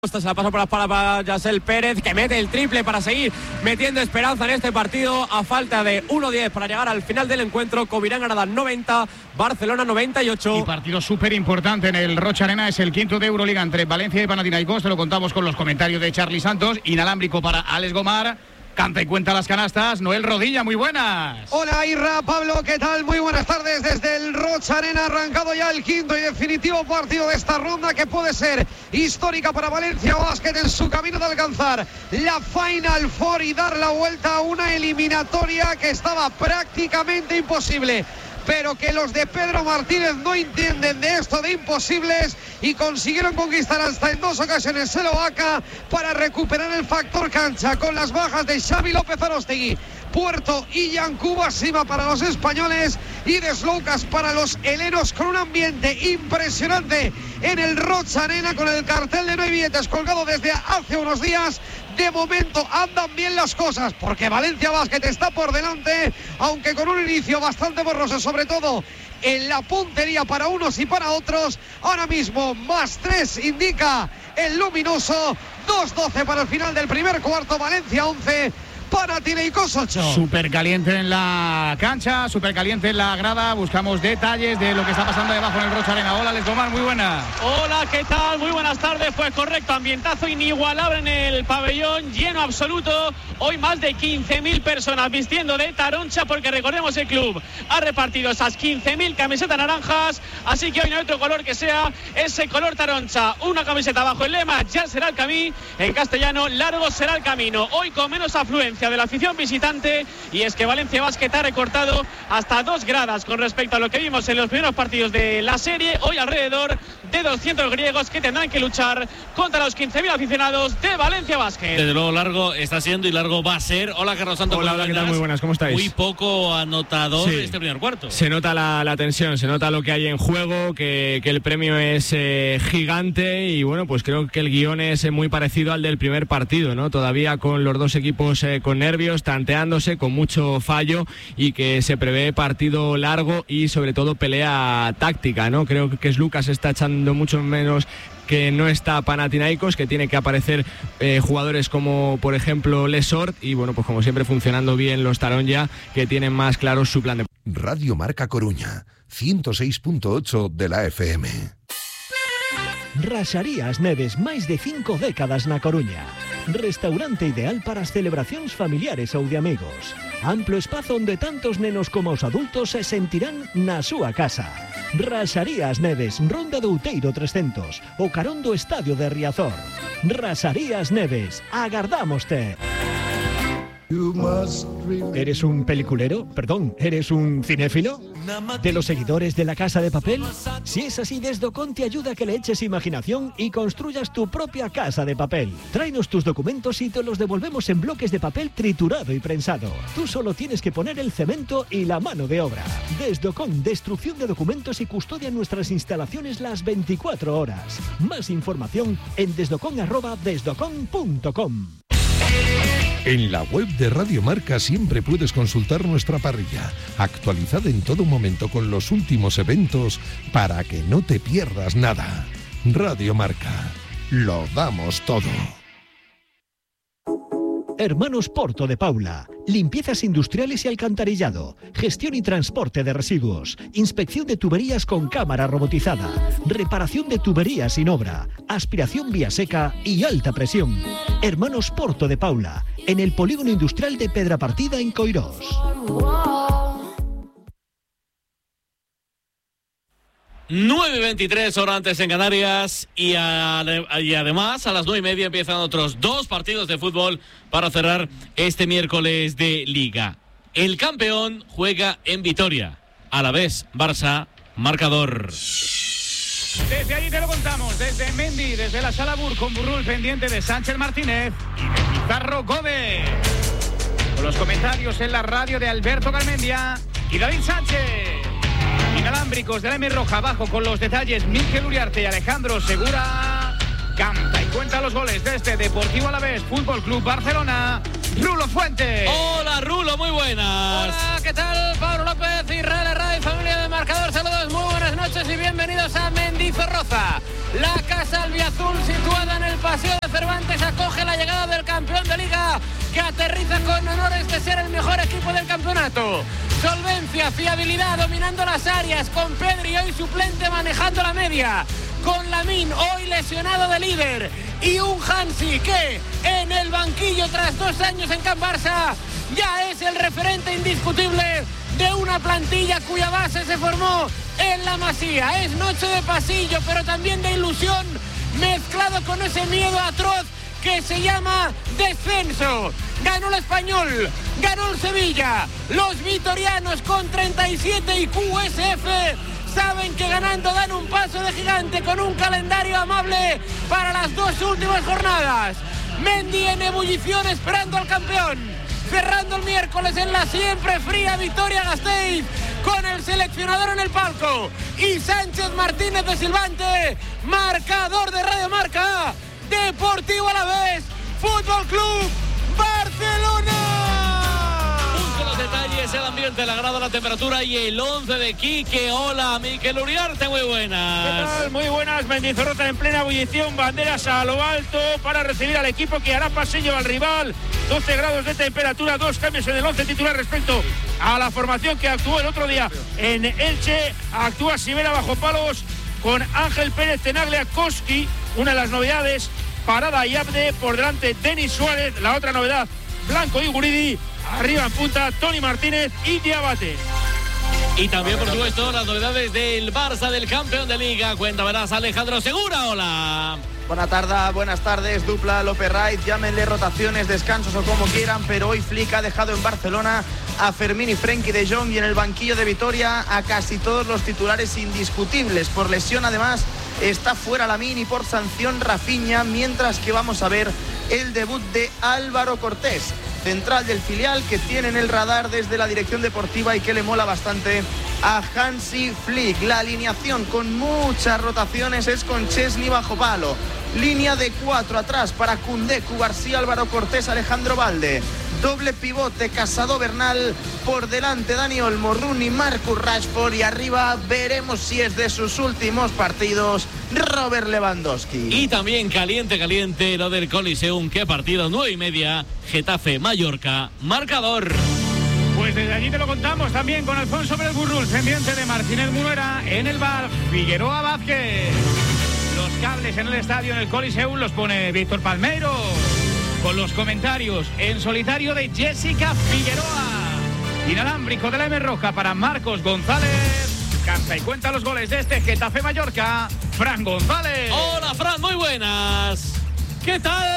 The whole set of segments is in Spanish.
Se la pasa por la espalda para Yasel Pérez, que mete el triple para seguir metiendo esperanza en este partido a falta de 1:10 para llegar al final del encuentro. Covirán Granada 90, Barcelona 98. Y partido súper importante en el Rocha Arena, es el quinto de Euroliga entre Valencia y Panathinaikos. Te lo contamos con los comentarios de Charly Santos. Inalámbrico para Alex Gomar. Canta y cuenta las canastas, Noel Rodilla, muy buenas. Hola Irra, Pablo, ¿qué tal? Muy buenas tardes desde el Rocha Arena, arrancado ya el quinto y definitivo partido de esta ronda que puede ser histórica para Valencia Basket en su camino de alcanzar la Final Four y dar la vuelta a una eliminatoria que estaba prácticamente imposible, pero que los de Pedro Martínez no entienden de esto de imposibles y consiguieron conquistar hasta en 2 ocasiones el Oaca para recuperar el factor cancha con las bajas de Xavi López Arostegui, Puerto y Yancuba Sima para los españoles y Desloucas para los helenos, con un ambiente impresionante en el Rocha Arena, con el cartel de no hay billetes colgado desde hace unos días. De momento andan bien las cosas porque Valencia Basket está por delante, aunque con un inicio bastante borroso, sobre todo en la puntería para unos y para otros. Ahora mismo +3 indica el luminoso, 2:12 para el final del primer cuarto. Valencia 11, Panathinaikos 8. Súper caliente en la cancha, súper caliente en la grada. Buscamos detalles de lo que está pasando debajo en el Rocha Arena. Hola, Alex Gomar, muy buena. Hola, ¿qué tal? Muy buenas tardes. Pues correcto, ambientazo inigualable en el pabellón, lleno absoluto. Hoy más de 15.000 personas vistiendo de taroncha, porque recordemos, el club ha repartido esas 15.000 camisetas naranjas, así que hoy no hay otro color que sea ese color taroncha. Una camiseta bajo el lema "Ya será el camí", en castellano "Largo será el camino". Hoy con menos afluencia de la afición visitante, y es que Valencia Basket ha recortado hasta 2 gradas con respecto a lo que vimos en los primeros partidos de la serie. Hoy alrededor de 200 griegos que tendrán que luchar contra los 15.000 aficionados de Valencia Basket. Desde luego largo está siendo y largo va a ser. Hola, Carlos Santos. Hola, ¿qué tal? Muy buenas, ¿cómo estáis? Muy poco anotador este primer cuarto. Se nota la tensión, se nota lo que hay en juego, que el premio es gigante, y bueno, pues creo que el guión es muy parecido al del primer partido, ¿no? Todavía con los dos equipos con nervios, tanteándose, con mucho fallo, y que se prevé partido largo y sobre todo pelea táctica, ¿no? Creo que Lucas está echando mucho menos que no está Panathinaikos, que tiene que aparecer jugadores como por ejemplo Lesort, y bueno, pues como siempre funcionando bien los Taronja, que tienen más claro su plan de... Radio Marca Coruña, 106.8 de la FM. Raxarías Neves, máis de 5 décadas na Coruña. Restaurante ideal para as celebracións familiares ou de amigos. Amplo espazo onde tantos nenos como os adultos se sentirán na súa casa. Raxarías Neves, Ronda do Outeiro 300, o carón do Estadio de Riazor. Raxarías Neves, agardámoste. ¿Eres un peliculero? Perdón, ¿eres un cinéfilo? ¿De los seguidores de La Casa de Papel? Si es así, Desdocon te ayuda a que le eches imaginación y construyas tu propia casa de papel. Tráenos tus documentos y te los devolvemos en bloques de papel triturado y prensado. Tú solo tienes que poner el cemento y la mano de obra. Desdocon, destrucción de documentos y custodia en nuestras instalaciones las 24 horas. Más información en desdocon@desdocon.com. En la web de Radio Marca siempre puedes consultar nuestra parrilla, actualizada en todo momento con los últimos eventos para que no te pierdas nada. Radio Marca, lo damos todo. Hermanos Porto de Paula, limpiezas industriales y alcantarillado, gestión y transporte de residuos, inspección de tuberías con cámara robotizada, reparación de tuberías sin obra, aspiración vía seca y alta presión. Hermanos Porto de Paula, en el polígono industrial de Pedrapartida en Coirós. 9:23 horas antes en Canarias, y además a las 9:30 empiezan otros 2 partidos de fútbol para cerrar este miércoles de Liga. El campeón juega en Vitoria, Alavés Barça, marcador. Desde allí te lo contamos, desde Mendy, desde la Sala Bur, con Burrul pendiente de Sánchez Martínez y de Pizarro Gómez. Con los comentarios en la radio de Alberto Garmendia y David Sánchez. Inalámbricos de la M Roja, abajo con los detalles Miguel Uriarte y Alejandro Segura. Canta y cuenta los goles de este Deportivo Alavés Fútbol Club Barcelona, Rulo Fuentes. Hola Rulo, muy buenas. Hola, ¿qué tal? Pablo López, Israel Herrera y familia de Marcador, saludos, muy buenas buenas noches y bienvenidos a Mendizorroza. La Casa Albiazul, situada en el Paseo de Cervantes, acoge la llegada del campeón de Liga, que aterriza con honores de ser el mejor equipo del campeonato. Solvencia, fiabilidad, dominando las áreas, con Pedri hoy suplente manejando la media, con Lamine hoy lesionado de líder, y un Hansi que en el banquillo tras 2 años en Can Barça ya es el referente indiscutible de una plantilla cuya base se formó en la Masía. Es noche de pasillo, pero también de ilusión, mezclado con ese miedo atroz que se llama descenso. Ganó el Español, ganó el Sevilla. Los vitorianos con 37 y QSF saben que ganando dan un paso de gigante con un calendario amable para las 2 últimas jornadas. Mendy en ebullición esperando al campeón. Cerrando el miércoles en la siempre fría Vitoria-Gasteiz, con el seleccionador en el palco y Sánchez Martínez de silbante. Marcador de Radio Marca, Deportivo Alavés, Fútbol Club Barcelona. Busco los detalles, el ambiente, el agrado, la temperatura y el 11 de Quique. Hola, Mikel Uriarte, muy buenas. ¿Qué tal? Muy buenas. Mendizorroza en plena ebullición, banderas a lo alto para recibir al equipo que hará pasillo al rival. 12 grados de temperatura, 2 cambios en el 11 titular respecto a la formación que actuó el otro día en Elche. Actúa Sivera bajo palos con Ángel Pérez, Tenaglia, Koski, una de las novedades, Parada y Abde, por delante Denis Suárez, la otra novedad, Blanco y Guridi, arriba en punta Toni Martínez y Diabate. Y también, por supuesto, las novedades del Barça, del campeón de Liga. Cuéntamelas, Alejandro Segura, hola. Buenas tardes, dupla López Wright, llámenle rotaciones, descansos o como quieran, pero hoy Flick ha dejado en Barcelona a Fermín y Frenkie de Jong, y en el banquillo de Vitoria a casi todos los titulares indiscutibles. Por lesión además está fuera Lamine y por sanción Rafinha, mientras que vamos a ver el debut de Álvaro Cortés, central del filial, que tiene en el radar desde la dirección deportiva y que le mola bastante a Hansi Flick. La alineación con muchas rotaciones es con Chesney bajo palo, línea de 4 atrás para Koundé, Cubarsí, Álvaro Cortés, Alejandro Balde, doble pivote Casado Bernal, por delante Dani Olmo, Rooney, Marcus Rashford, y arriba veremos si es de sus últimos partidos Robert Lewandowski. Y también caliente lo del Coliseum. ¿Qué partido? 9:30, Getafe Mallorca, marcador. Pues desde allí te lo contamos también con Alfonso Pérez Burrul, pendiente de Martínez Munuera en el bar Figueroa Vázquez. Los cables en el estadio, en el Coliseum, los pone Víctor Palmeiro, con los comentarios en solitario de Jessica Figueroa. Inalámbrico de la M Roja para Marcos González. Canta y cuenta los goles de este Getafe Mallorca, Fran González. Hola, Fran, muy buenas. ¿Qué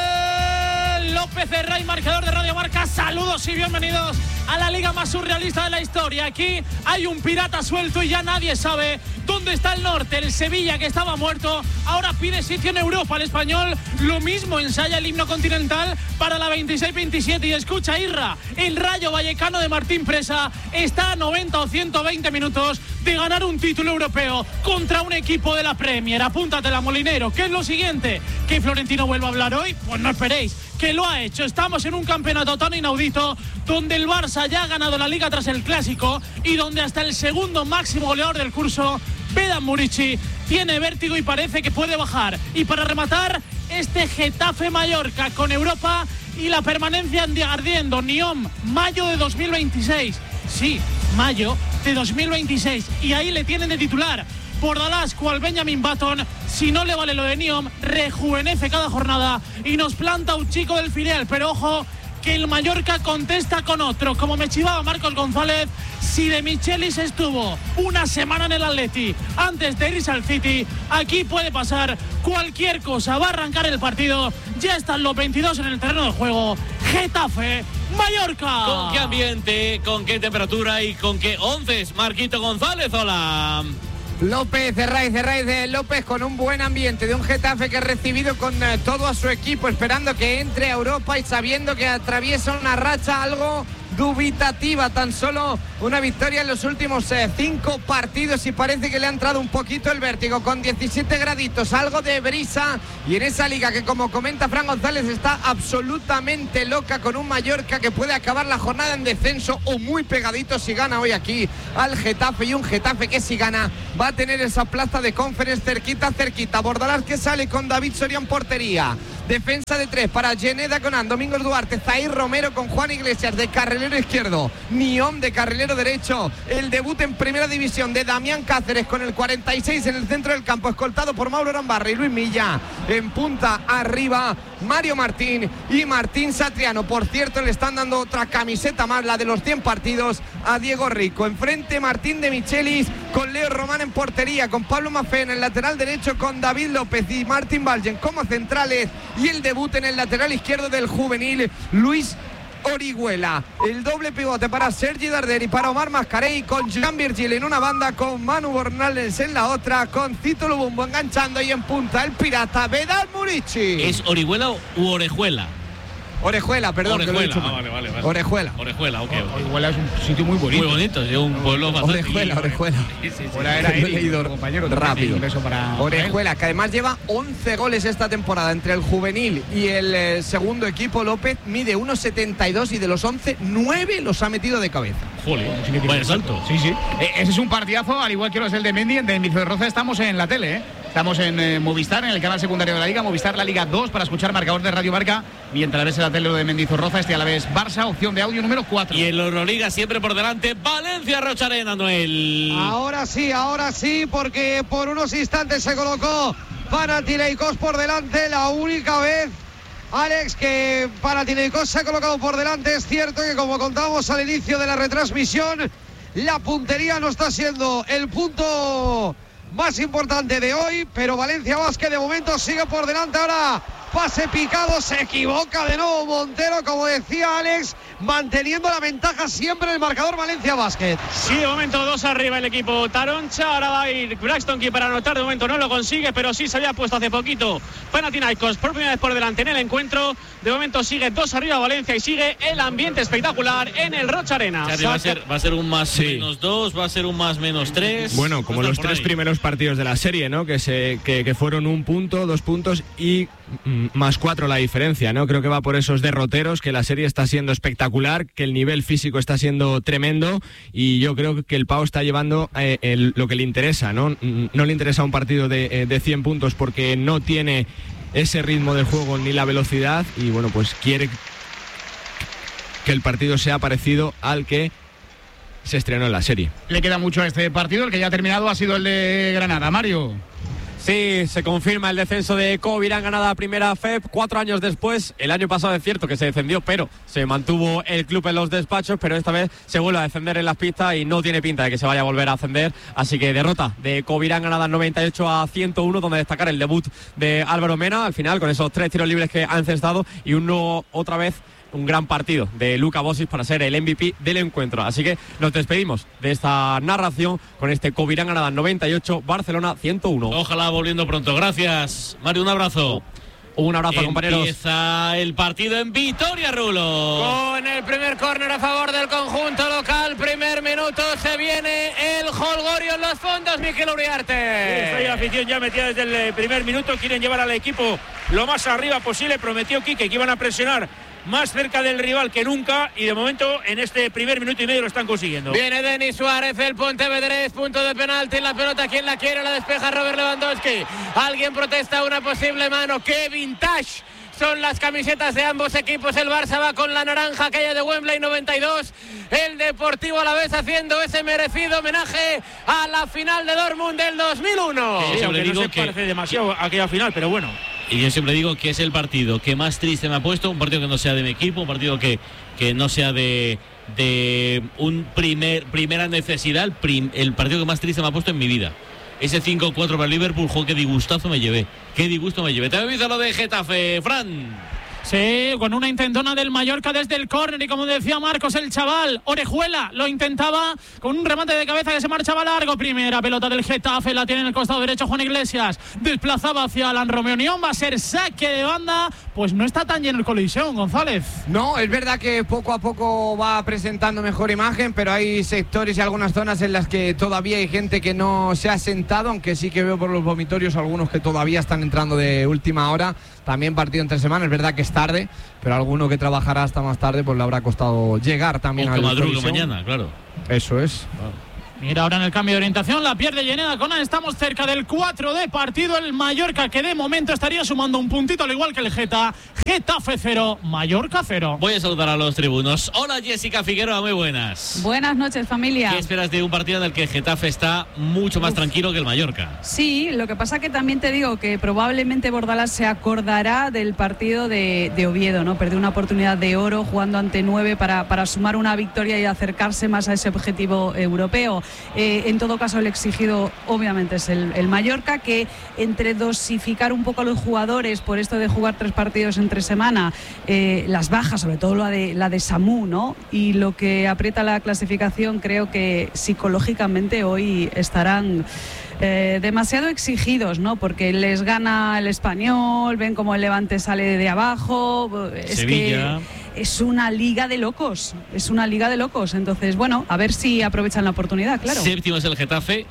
tal? López Herray, marcador de Radio Marca. Saludos y bienvenidos a la liga más surrealista de la historia. Aquí hay un pirata suelto y ya nadie sabe dónde está el norte. El Sevilla, que estaba muerto, ahora pide sitio en Europa. El Español lo mismo, ensaya el himno continental para la 26-27. Y escucha, Irra, el Rayo Vallecano de Martín Presa está a 90 o 120 minutos de ganar un título europeo contra un equipo de la Premier. Apúntatela, Molinero. ¿Qué es lo siguiente? ¿Que Florentino vuelva a hablar hoy? Pues no esperéis, que lo ha hecho. Estamos en un campeonato tan inaudito, donde el Barça ya ha ganado la Liga tras el Clásico y donde hasta el segundo máximo goleador del curso, Vedan Murici, tiene vértigo y parece que puede bajar. Y para rematar, este Getafe Mallorca con Europa y la permanencia ardiendo. Nyom, mayo de 2026. Sí, mayo de 2026. Y ahí le tienen de titular. Bordalás, cual Benjamin Button. Si no le vale lo de Nyom, rejuvenece cada jornada y nos planta un chico del filial. Pero ojo, que el Mallorca contesta con otro. Como me chivaba Marcos González, si de Michelis estuvo una semana en el Atleti antes de irse al City, aquí puede pasar cualquier cosa. Va a arrancar el partido, ya están los 22 en el terreno de juego. Getafe Mallorca. ¿Con qué ambiente, con qué temperatura y con qué once? Marquito González, hola. López, Herraiz de López, con un buen ambiente de un Getafe que ha recibido con todo a su equipo, esperando que entre a Europa y sabiendo que atraviesa una racha algo dubitativa. Tan solo una victoria en los últimos 5 partidos y parece que le ha entrado un poquito el vértigo, con 17 graditos, algo de brisa, y en esa liga que, como comenta Fran González, está absolutamente loca, con un Mallorca que puede acabar la jornada en descenso o muy pegadito si gana hoy aquí al Getafe, y un Getafe que si gana va a tener esa plaza de Conference cerquita. Bordalás que sale con David Soria en portería. Defensa de 3 para Geneda Conan, Domingos Duarte, Zair Romero con Juan Iglesias de carrilero izquierdo, Niom de carrilero derecho. El debut en primera división de Damián Cáceres con el 46 en el centro del campo, escoltado por Mauro Arambarra y Luis Milla. En punta arriba Mario Martín y Martín Satriano. Por cierto, le están dando otra camiseta más, la de los 100 partidos, a Diego Rico. Enfrente Martín de Michelis con Leo Román en portería, con Pablo Mafé en el lateral derecho, con David López y Martín Valgen como centrales, y el debut en el lateral izquierdo del juvenil, Luis Orihuela. El doble pivote para Sergi Darder y para Omar Mascarell, con Jean Virgil en una banda, con Manu Bornales en la otra, con Cito Lubumbo enganchando, y en punta el pirata Vedal Murici. ¿Es Orihuela u Orejuela? Orejuela, perdón. Orejuela, vale. Orejuela. Orejuela, ok. Orejuela es un sitio muy bonito. Muy bonito, es un pueblo bastante... Orejuela. Ahora era Eric, compañero, rápido. Un beso para Orejuela, que además lleva 11 goles esta temporada entre el juvenil y el segundo equipo. López mide 1,72 y de los 11, 9 los ha metido de cabeza. Joder, vaya salto. Sí. Ese es un partidazo, al igual que lo es el de Mendy. En Mendizorroza estamos en la tele, Estamos en Movistar, en el canal secundario de la Liga, Movistar, la Liga 2, para escuchar marcador de Radio Marca, mientras ves en la tele lo de Mendizorroza, a la vez Barça, opción de audio número 4. Y en la Euroliga siempre por delante, Valencia Rocharena, Noel. Ahora sí, porque por unos instantes se colocó Panathinaikos por delante, la única vez, Alex, que Panathinaikos se ha colocado por delante. Es cierto que, como contábamos al inicio de la retransmisión, la puntería no está siendo el punto más importante de hoy, pero Valencia Basket de momento sigue por delante. Ahora pase picado, se equivoca de nuevo Montero, como decía Alex, manteniendo la ventaja siempre en el marcador Valencia Basket. Sí, de momento 2 arriba el equipo Taroncha. Ahora va a ir Braxton Key para anotar. De momento no lo consigue, pero sí se había puesto hace poquito Panathinaikos por primera vez por delante en el encuentro. De momento sigue 2 arriba Valencia y sigue el ambiente espectacular en el Rocha Arena. Va a ser un más menos 2, va a ser un más menos 3. Bueno, como los 3 primeros partidos de la serie, ¿no? Que fueron 1 punto, 2 puntos y más 4 la diferencia, ¿no? Creo que va por esos derroteros, que la serie está siendo espectacular, que el nivel físico está siendo tremendo, y yo creo que el Pau está llevando lo que le interesa, ¿no? No le interesa un partido de 100 puntos porque no tiene ese ritmo del juego ni la velocidad, y bueno, pues quiere que el partido sea parecido al que se estrenó en la serie. Le queda mucho a este partido, el que ya ha terminado ha sido el de Granada. Mario. Sí, se confirma el descenso de Covirán Granada primera FEP 4 años después. El año pasado es cierto que se descendió, pero se mantuvo el club en los despachos, pero esta vez se vuelve a descender en las pistas y no tiene pinta de que se vaya a volver a ascender. Así que derrota de Covirán Granada 98-101, donde destacar el debut de Álvaro Mena al final, con esos 3 tiros libres que ha encestado, y otra vez un gran partido de Luka Bosis para ser el MVP del encuentro. Así que nos despedimos de esta narración con este Covirán Granada 98, Barcelona 101. Ojalá volviendo pronto. Gracias, Mario, un abrazo. Un abrazo, compañeros. Empieza el partido en Vitoria, Rulo. Con el primer córner a favor del conjunto local. Primer minuto, se viene el Holgorio en los fondos, Miquel Uriarte. Está ahí la afición ya metida desde el primer minuto. Quieren llevar al equipo lo más arriba posible. Prometió Quique que iban a presionar más cerca del rival que nunca, y de momento en este primer minuto y medio lo están consiguiendo. Viene Denis Suárez, el Pontevedrés, punto de penalti, la pelota, ¿quién la quiere? La despeja Robert Lewandowski. Alguien protesta una posible mano. ¡Qué vintage! Son las camisetas de ambos equipos. El Barça va con la naranja, aquella de Wembley 92. El Deportivo a la vez haciendo ese merecido homenaje a la final de Dortmund del 2001. Sí, aunque no se parece demasiado a aquella final, pero bueno. Y yo siempre digo que es el partido que más triste me ha puesto, un partido que no sea de mi equipo, un partido que no sea de un primera necesidad, el partido que más triste me ha puesto en mi vida. Ese 5-4 para Liverpool, qué disgustazo me llevé. Qué disgusto me llevé. Te avisa lo de Getafe, Fran. Sí, con una intentona del Mallorca desde el córner, y como decía Marcos, el chaval Orejuela lo intentaba con un remate de cabeza que se marchaba largo. Primera pelota del Getafe, la tiene en el costado derecho Juan Iglesias, desplazaba hacia Alan Romeo Nión, va a ser saque de banda pues no está tan lleno el Coliseo, González. No, es verdad que poco a poco va presentando mejor imagen, pero hay sectores y algunas zonas en las que todavía hay gente que no se ha sentado, aunque sí que veo por los vomitorios algunos que todavía están entrando de última hora. También partido entre semanas, es verdad que es tarde, pero alguno que trabajará hasta más tarde pues le habrá costado llegar también al madrugue Coliseo. mañana, claro. Eso es. Mira, ahora en el cambio de orientación la pierde Lleneda Conan. Estamos cerca del 4 de partido. El Mallorca, que de momento estaría sumando un puntito, al igual que el Getafe 0, Mallorca 0. Voy a saludar a los tribunos. Hola, Jessica Figueroa, muy buenas. Buenas noches, familia. ¿Qué esperas de un partido en el que el Getafe está mucho más tranquilo que el Mallorca? Sí, lo que pasa que también te digo que probablemente Bordalás se acordará del partido de Oviedo, ¿no? Perdió una oportunidad de oro jugando ante 9 para sumar una victoria y acercarse más a ese objetivo europeo. En todo caso, el exigido obviamente es el Mallorca, que entre dosificar un poco a los jugadores por esto de jugar 3 partidos entre semana, las bajas, sobre todo la de Samu, ¿no? Y lo que aprieta la clasificación, creo que psicológicamente hoy estarán demasiado exigidos, ¿no? Porque les gana el Español, ven como el Levante sale de abajo. Sevilla. Que es una liga de locos, entonces bueno, a ver si aprovechan la oportunidad, claro. Séptimo es el Getafe,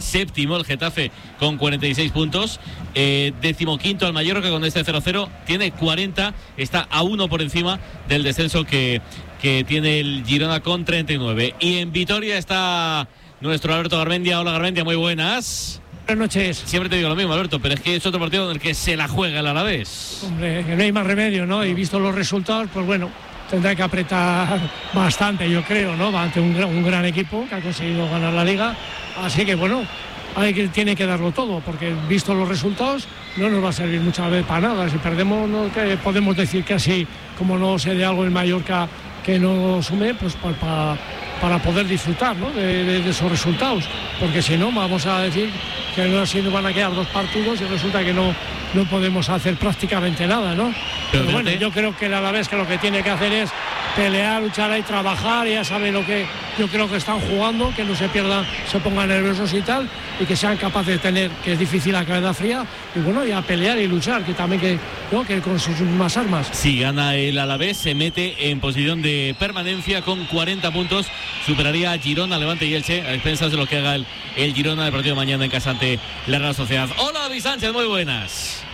con 46 puntos, 15º el Mallorca con este 0-0, tiene 40, está a 1 por encima del descenso que tiene el Girona con 39, y en Vitoria está nuestro Alberto Garmendia. Hola Garmendia, muy buenas. Buenas noches. Siempre te digo lo mismo, Alberto, pero es que es otro partido en el que se la juega el Alavés. Hombre, que no hay más remedio, ¿no? Y visto los resultados, pues bueno, tendrá que apretar bastante, yo creo, ¿no? Ante un gran equipo que ha conseguido ganar la Liga. Así que bueno, tiene que darlo todo, porque visto los resultados no nos va a servir muchas veces para nada. Si perdemos, no, que podemos decir que así, como no se dé algo en Mallorca que no sume, pues para poder disfrutar, ¿no? de esos resultados, porque si no vamos a decir que no así nos van a quedar 2 partidos y resulta que no podemos hacer prácticamente nada, ¿no? Pero bueno, yo creo que el Alavés que lo que tiene que hacer es pelear, luchar ahí, trabajar, ya sabe lo que yo creo que están jugando, que no se pierdan, se pongan nerviosos y tal, y que sean capaces de tener, que es difícil la cabeza fría, y bueno, y a pelear y luchar, que también que con sus más armas. Si gana el Alavés, se mete en posición de permanencia con 40 puntos, superaría a Girona, Levante y Elche, a expensas de lo que haga el Girona del partido de mañana en casa ante la Real Sociedad. Hola David Sánchez, muy buenas.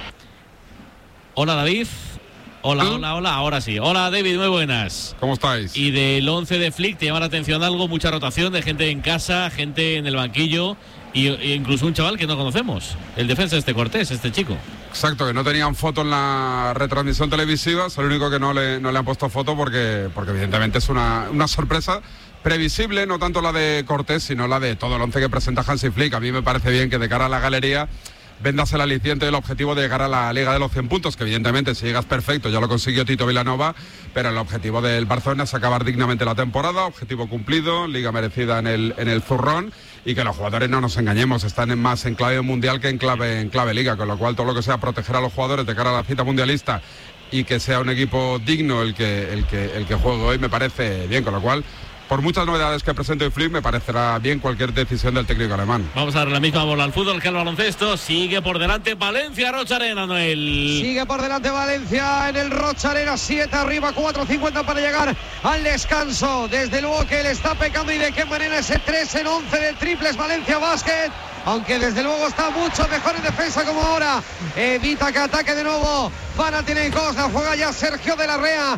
Hola David. Hola, ahora sí. Hola David, muy buenas. ¿Cómo estáis? Y del 11 de Flick, ¿te llama la atención algo? Mucha rotación de gente en casa, gente en el banquillo e incluso un chaval que no conocemos, el defensa Cortés, este chico. Exacto, que no tenían foto en la retransmisión televisiva, es el único que no le han puesto foto porque evidentemente es una sorpresa previsible, no tanto la de Cortés, sino la de todo el 11 que presenta Hansi Flick. A mí me parece bien que de cara a la galería vendas el aliciente del objetivo de llegar a la Liga de los 100 puntos, que evidentemente si llegas perfecto, ya lo consiguió Tito Vilanova, pero el objetivo del Barcelona es acabar dignamente la temporada, objetivo cumplido, Liga merecida en el zurrón, y que los jugadores, no nos engañemos, están más en clave mundial que en clave Liga, con lo cual todo lo que sea proteger a los jugadores de cara a la cita mundialista y que sea un equipo digno el que juegue hoy me parece bien, con lo cual por muchas novedades que presente hoy Flick, me parecerá bien cualquier decisión del técnico alemán. Vamos a dar la misma bola al fútbol que al baloncesto. Sigue por delante Valencia, Rocha Arena, Noel. Sigue por delante Valencia en el Rocha Arena, 7 arriba, 4:50 para llegar al descanso. Desde luego que le está pecando, y de qué manera, ese 3 en 11 de triples Valencia Basket. Aunque desde luego está mucho mejor en defensa como ahora. Evita que ataque de nuevo Panathinaikos. La juega ya Sergio de la Rea.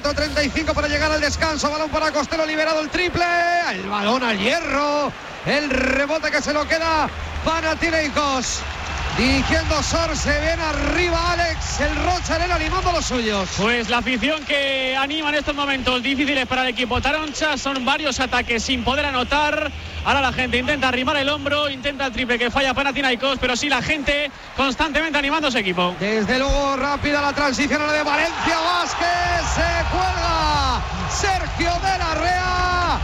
4:35 para llegar al descanso. Balón para Costello, liberado el triple. El balón al hierro. El rebote que se lo queda Panathinaikos. Dirigiendo Sor, se ven arriba Alex, el Rocha Arena animando a los suyos. Pues la afición que anima en estos momentos difíciles para el equipo taroncha, son varios ataques sin poder anotar. Ahora la gente intenta arrimar el hombro, intenta el triple que falla Panathinaikos, pero sí la gente constantemente animando a su equipo. Desde luego rápida la transición a la de Valencia Vázquez, se cuelga Sergio de la Rea.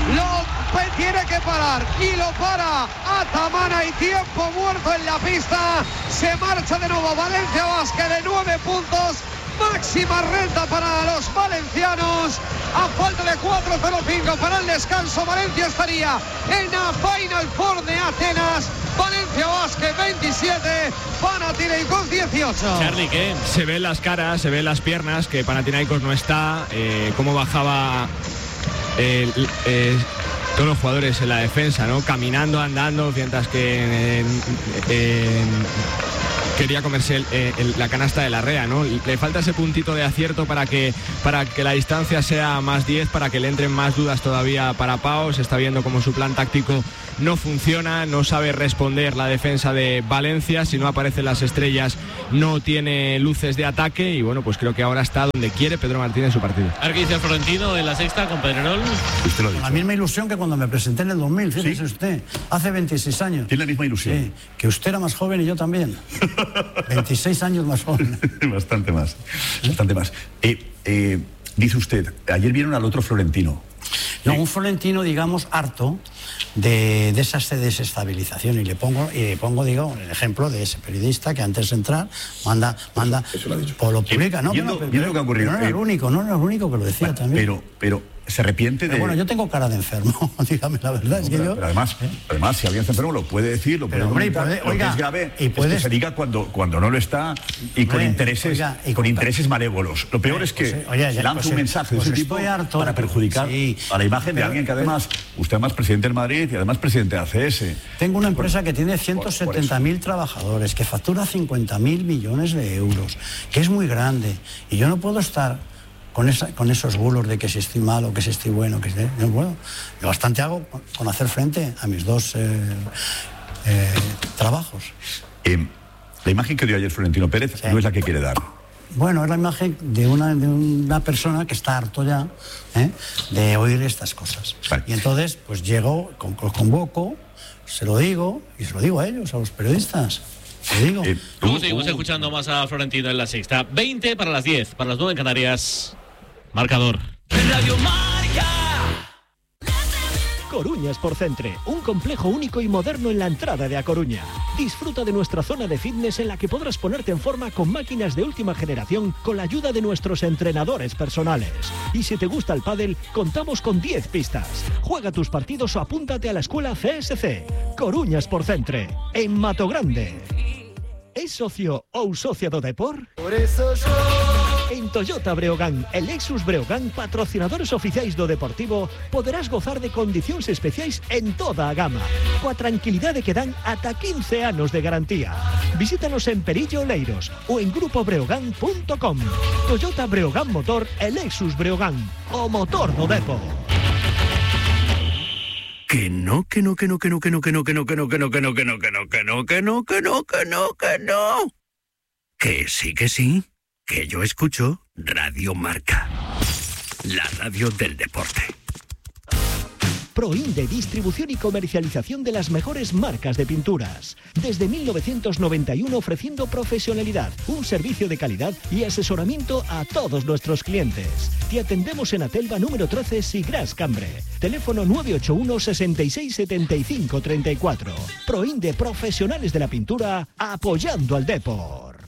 Lo tiene que parar y lo para Atamana, y tiempo muerto en la pista. Se marcha de nuevo Valencia Basket de 9 puntos. Máxima renta para los valencianos. A falta de 4:05 para el descanso, Valencia estaría en la Final Four de Atenas. Valencia Valencia Basket 27, Panathinaikos 18. Charlie, ¿qué? Se ven las caras, se ven las piernas, que Panathinaikos no está, cómo bajaba todos los jugadores en la defensa, ¿no? Caminando, andando, mientras que quería comerse la canasta de Larrea, ¿no? Le falta ese puntito de acierto para que la distancia sea más 10, para que le entren más dudas todavía para Pau. Se está viendo como su plan táctico no funciona, no sabe responder la defensa de Valencia. Si no aparecen las estrellas, no tiene luces de ataque, y bueno, pues creo que ahora está donde quiere Pedro Martínez en su partido. A ver qué dice el Florentino en la sexta con Pedrerol. Usted lo ha dicho. La misma ilusión que cuando me presenté en el 2000, fíjese, ¿sí? Usted, hace 26 años. Tiene la misma ilusión. Sí, que usted era más joven y yo también. 26 años más joven. Bastante más. Bastante más. Dice usted, ayer vieron al otro Florentino. No, un Florentino, digamos, harto de esa desestabilización. Y le pongo, digo, el ejemplo de ese periodista que antes de entrar manda eso lo ha dicho. Lo publica, ¿no? Viendo lo que ha ocurrido. No era el único que lo decía, bueno, también. Pero se arrepiente de... Bueno, yo tengo cara de enfermo, dígame la verdad. No, pero además, si alguien está enfermo lo puede decir, lo puede comentar. Lo que es grave es que se diga cuando no lo está y con intereses malévolos. Lo peor es que lanza un mensaje de ese tipo para perjudicar a la imagen de alguien que además, usted además presidente del Madrid y además presidente de ACS. Tengo una empresa que tiene 170.000 trabajadores, que factura 50.000 millones de euros, que es muy grande, y yo no puedo estar con esos bulos de que si estoy mal o que si estoy bueno, no puedo. Yo bastante hago con hacer frente a mis dos trabajos. La imagen que dio ayer Florentino Pérez no es la que quiere dar. Bueno, es la imagen de una persona que está harto ya de oír estas cosas. Vale. Y entonces, pues llego, los convoco, se lo digo, y se lo digo a ellos, a los periodistas. Luego seguimos escuchando más a Florentino en la sexta. 20 para las 10, para las 9 en Canarias. Marcador. Radio Marca. Coruña Sport Centre, un complejo único y moderno en la entrada de A Coruña. Disfruta de nuestra zona de fitness en la que podrás ponerte en forma con máquinas de última generación con la ayuda de nuestros entrenadores personales. Y si te gusta el pádel, contamos con 10 pistas. Juega tus partidos o apúntate a la escuela CSC. Coruña Sport Centre, en Mato Grande. ¿Es socio ou socia do Depor? Por eso yo... En Toyota Breogán e Lexus Breogán, patrocinadores oficiais do Deportivo, poderás gozar de condicións especiais en toda a gama, coa tranquilidade que dan ata 15 anos de garantía. Visítanos en Perillo Oleiros ou en grupobreogán.com. Toyota Breogán Motor e Lexus Breogán, o motor do Depor. Que no. Que sí. Que yo escucho Radio Marca, la radio del deporte. Proinde, distribución y comercialización de las mejores marcas de pinturas. Desde 1991 ofreciendo profesionalidad, un servicio de calidad y asesoramiento a todos nuestros clientes. Te atendemos en Atelva número 13, Sigras Cambre. Teléfono 981 66 75 34. Proinde, profesionales de la pintura, apoyando al Depor.